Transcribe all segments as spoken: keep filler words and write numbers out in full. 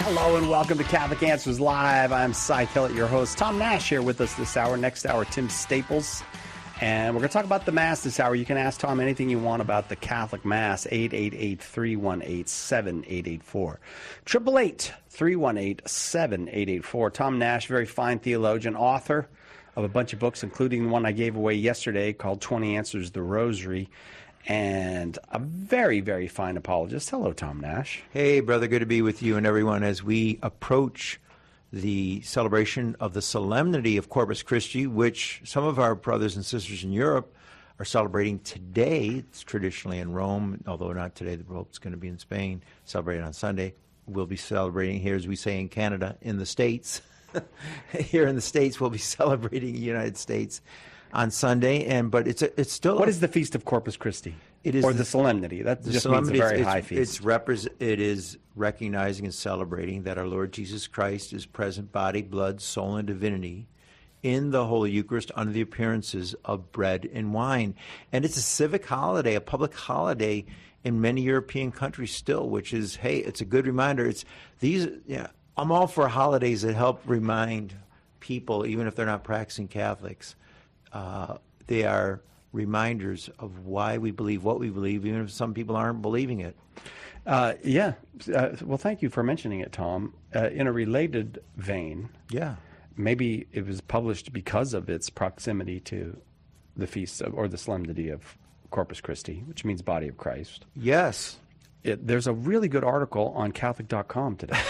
Hello and welcome to Catholic Answers Live. I'm Cy Kellett, your host. Tom Nash here with us this hour. Next hour, Tim Staples. And we're going to talk about the Mass this hour. You can ask Tom anything you want about the Catholic Mass. eight eight eight, three one eight, seven eight eight four. eight eight eight, three one eight, seven eight eight four. Tom Nash, very fine theologian, author of a bunch of books, including the one I gave away yesterday called twenty Answers the Rosary, and a very, very fine apologist. Hello, Tom Nash. Hey, brother. Good to be with you and everyone as we approach the celebration of the solemnity of Corpus Christi, which some of our brothers and sisters in Europe are celebrating today. It's traditionally in Rome, although not today. The Pope's going to be in Spain, celebrated on Sunday. We'll be celebrating here, as we say in Canada, in the States. Here in the States, we'll be celebrating the United States on Sunday. And but it's a, it's still what a, is the Feast of Corpus Christi? It is or the, the solemnity. That just solemnity, means a very it's, high feast. It's repres- it is recognizing and celebrating that our Lord Jesus Christ is present, body, blood, soul, and divinity in the Holy Eucharist under the appearances of bread and wine. And it's a civic holiday, a public holiday in many European countries still, which is, hey, it's a good reminder. It's these. Yeah, I'm all for holidays that help remind people, even if they're not practicing Catholics, uh, they are reminders of why we believe what we believe, even if some people aren't believing it. Uh, yeah. Uh, well, thank you for mentioning it, Tom. Uh, in a related vein, yeah, maybe it was published because of its proximity to the feast of, or the solemnity of Corpus Christi, which means body of Christ. Yes. It, there's a really good article on Catholic dot com today,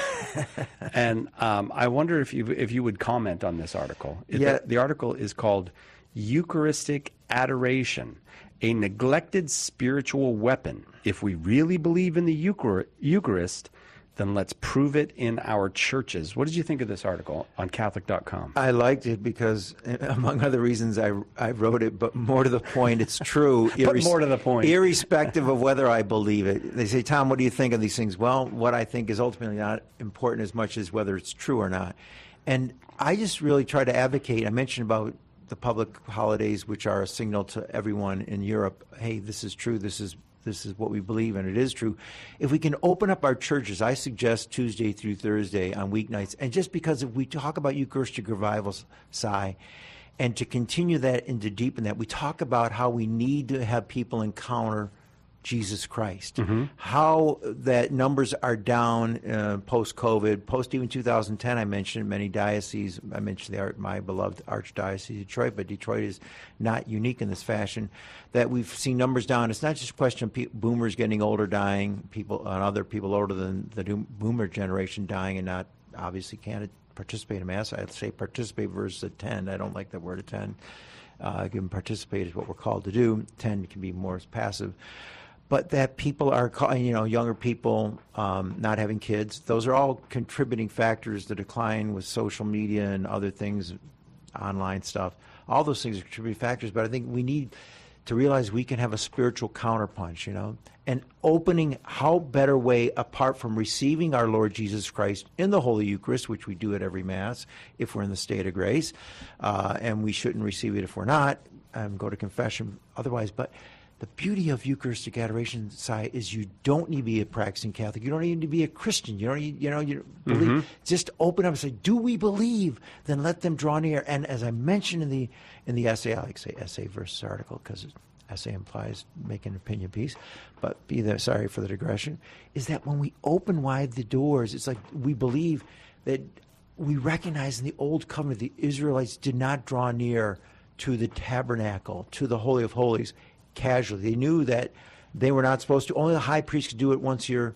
and um, I wonder if you if you would comment on this article. It, yeah. the, the article is called Eucharistic Adoration, a neglected spiritual weapon. If we really believe in the Euchar- Eucharist, then let's prove it in our churches. What did you think of this article on Catholic dot com? I liked it because, among other reasons, I, I wrote it, but more to the point, it's true. But irres- more to the point. Irrespective of whether I believe it. They say, Tom, what do you think of these things? Well, what I think is ultimately not important as much as whether it's true or not. And I just really try to advocate. I mentioned about the public holidays, which are a signal to everyone in Europe, hey, this is true, this is this is what we believe, and it is true. If we can open up our churches, I suggest Tuesday through Thursday on weeknights, and just because if we talk about Eucharistic revival, Cy, and to continue that and to deepen that, we talk about how we need to have people encounter Jesus Christ. Mm-hmm. How that numbers are down uh, post-COVID, post even two thousand ten. I mentioned many dioceses. I mentioned the my beloved Archdiocese of Detroit, but Detroit is not unique in this fashion. That we've seen numbers down. It's not just a question of pe- boomers getting older, dying, people and other people older than the boomer generation dying and not obviously can't participate in Mass. I'd say participate versus attend. I don't like the word attend. Uh, given participate is what we're called to do. Attend can be more passive. But that people are, you know, younger people um, not having kids, those are all contributing factors. The decline with social media and other things, online stuff, all those things are contributing factors. But I think we need to realize we can have a spiritual counterpunch, you know, and opening how better way apart from receiving our Lord Jesus Christ in the Holy Eucharist, which we do at every Mass if we're in the state of grace, uh, and we shouldn't receive it if we're not, and go to confession otherwise. But the beauty of Eucharistic adoration, Cy, is you don't need to be a practicing Catholic. You don't need to be a Christian. You don't need, you know, you believe. Mm-hmm. Just open up and say, "Do we believe?" Then let them draw near. And as I mentioned in the in the essay, I like to say essay versus article because essay implies making an opinion piece. But be there. Sorry for the digression. Is that when we open wide the doors, it's like we believe that we recognize in the Old Covenant the Israelites did not draw near to the tabernacle, to the Holy of Holies, casually. They knew that they were not supposed to. Only the high priest could do it once a year,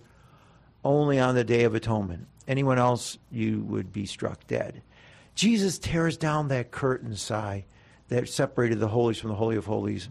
only on the Day of Atonement. Anyone else, you would be struck dead. Jesus tears down that curtain, Cy, that separated the holies from the Holy of Holies,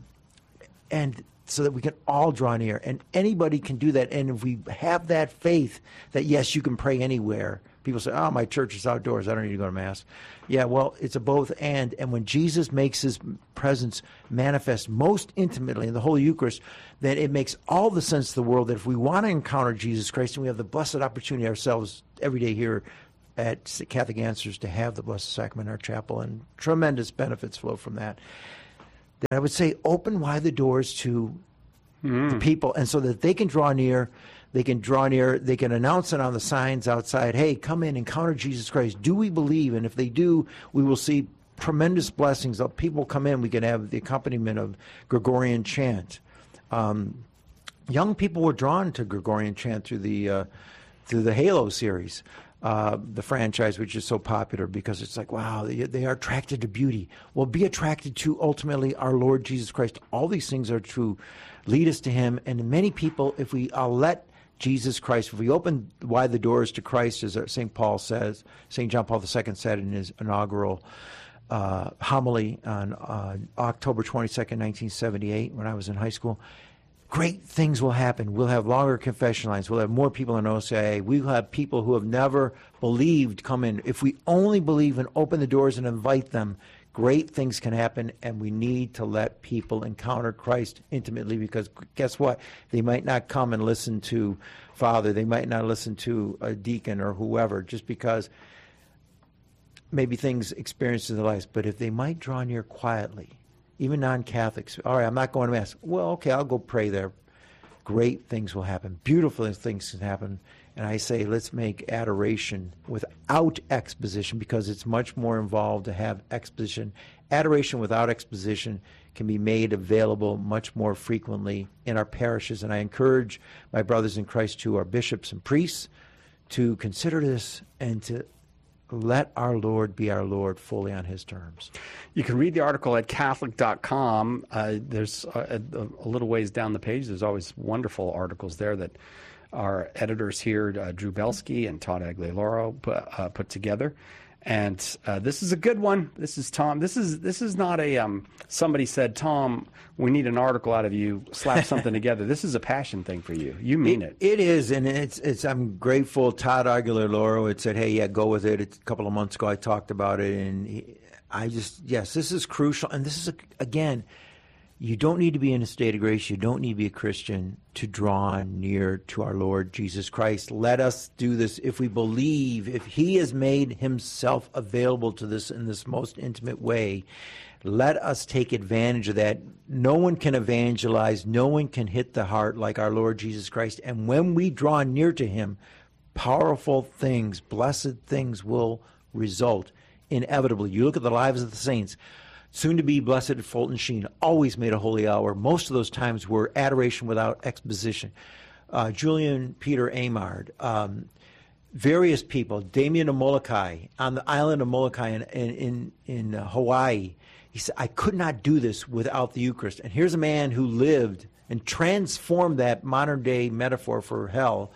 and so that we can all draw near. And anybody can do that. And if we have that faith that, yes, you can pray anywhere. People say, oh, my church is outdoors. I don't need to go to Mass. Yeah, well, it's a both and. And when Jesus makes his presence manifest most intimately in the Holy Eucharist, then it makes all the sense of the world that if we want to encounter Jesus Christ, and we have the blessed opportunity ourselves every day here at Catholic Answers to have the Blessed Sacrament in our chapel, and tremendous benefits flow from that, then I would say open wide the doors to mm. the people, and so that they can draw near. They can draw near. They can announce it on the signs outside. Hey, come in, encounter Jesus Christ. Do we believe? And if they do, we will see tremendous blessings. People come in. We can have the accompaniment of Gregorian chant. Um, young people were drawn to Gregorian chant through the uh, through the Halo series, uh, the franchise, which is so popular because it's like, wow, they, they are attracted to beauty. Well, be attracted to ultimately our Lord Jesus Christ. All these things are true. Lead us to Him. And many people, if we uh, let Jesus Christ, if we open wide the doors to Christ, as Saint Paul says, Saint John Paul the Second said in his inaugural uh, homily on uh, October twenty-second, nineteen seventy-eight, when I was in high school, great things will happen. We'll have longer confession lines. We'll have more people in O C I A. We'll have people who have never believed come in. If we only believe and open the doors and invite them, great things can happen, and we need to let people encounter Christ intimately, because guess what? They might not come and listen to Father. They might not listen to a deacon or whoever, just because maybe things experienced in their lives. But if they might draw near quietly, even non-Catholics, all right, I'm not going to Mass. Well, okay, I'll go pray there. Great things will happen. Beautiful things can happen. And I say, let's make adoration without exposition, because it's much more involved to have exposition. Adoration without exposition can be made available much more frequently in our parishes. And I encourage my brothers in Christ who are bishops and priests to consider this and to let our Lord be our Lord fully on His terms. You can read the article at Catholic dot com. Uh, there's a, a little ways down the page. There's always wonderful articles there that our editors here, uh, Drew Belsky and Todd Aguilera, put, uh, put together. And uh, this is a good one. This is Tom. This is this is not a um, somebody said, Tom, we need an article out of you. Slap something together. This is a passion thing for you. You mean it. It, it is, and it's it's. I'm grateful. Todd Aguilera had said, hey, yeah, go with it. It's a couple of months ago, I talked about it, and he, I just yes, this is crucial. And this is a, again. You don't need to be in a state of grace. You don't need to be a Christian to draw near to our Lord Jesus Christ. Let us do this if we believe, if He has made Himself available to this in this most intimate way. Let us take advantage of that. No one can evangelize. No one can hit the heart like our Lord Jesus Christ. And when we draw near to Him, powerful things, blessed things will result inevitably. You look at the lives of the saints. Soon to be Blessed Fulton Sheen always made a holy hour. Most of those times were adoration without exposition. Uh, Julian Peter Amard, um, various people, Damien of Molokai, on the island of Molokai in, in, in uh, Hawaii. He said, I could not do this without the Eucharist. And here's a man who lived and transformed that modern day metaphor for hell,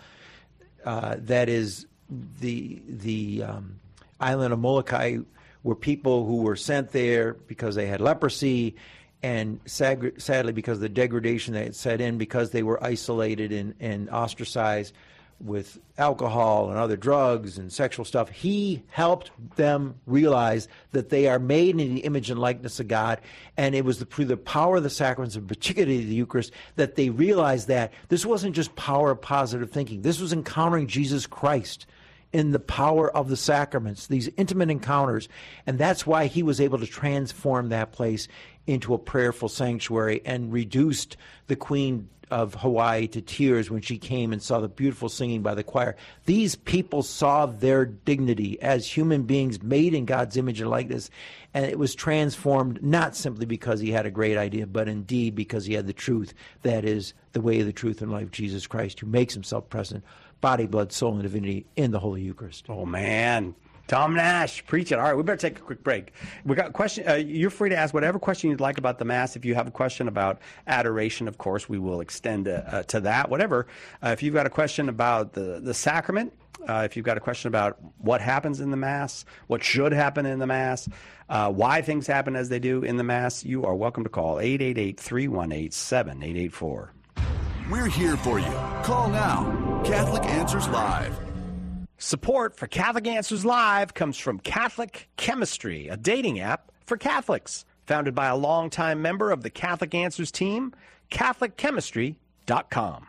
uh, that is the, the um, island of Molokai, were people who were sent there because they had leprosy, and sad, sadly because of the degradation that had set in, because they were isolated and, and ostracized with alcohol and other drugs and sexual stuff. He helped them realize that they are made in the image and likeness of God, and it was the, through the power of the sacraments, and particularly the Eucharist, that they realized that this wasn't just power of positive thinking. This was encountering Jesus Christ in the power of the sacraments, these intimate encounters. And that's why he was able to transform that place into a prayerful sanctuary and reduced the Queen of Hawaii to tears when she came and saw the beautiful singing by the choir. These people saw their dignity as human beings made in God's image and likeness, and it was transformed not simply because he had a great idea, but indeed because he had the truth, that is, the way, the truth, and life, Jesus Christ, who makes himself present, body, blood, soul, and divinity in the Holy Eucharist. Oh, man. Tom Nash, preach it. All right, we better take a quick break. We got a question. Uh, you're free to ask whatever question you'd like about the Mass. If you have a question about adoration, of course, we will extend uh, uh, to that. Whatever. Uh, if you've got a question about the, the sacrament, uh, if you've got a question about what happens in the Mass, what should happen in the Mass, uh, why things happen as they do in the Mass, you are welcome to call eight eight eight, three one eight, seven eight eight four. We're here for you. Call now. Catholic Answers Live. Support for Catholic Answers Live comes from Catholic Chemistry, a dating app for Catholics. Founded by a longtime member of the Catholic Answers team, Catholic Chemistry dot com.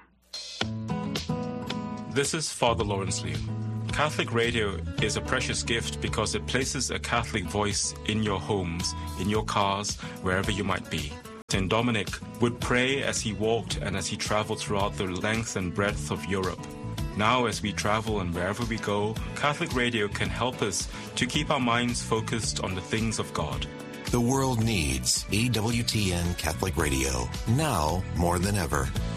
This is Father Lawrence Liu. Catholic radio is a precious gift because it places a Catholic voice in your homes, in your cars, wherever you might be. Saint Dominic would pray as he walked and as he traveled throughout the length and breadth of Europe. Now, as we travel and wherever we go, Catholic Radio can help us to keep our minds focused on the things of God. The world needs E W T N Catholic Radio, now more than ever.